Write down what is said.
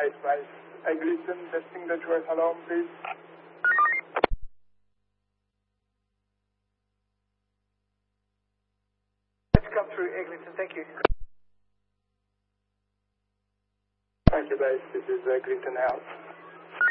base. Eglinton, testing the choice alarm, please. Let's come through Eglinton, thank you. Thank you, base. This is Eglinton House.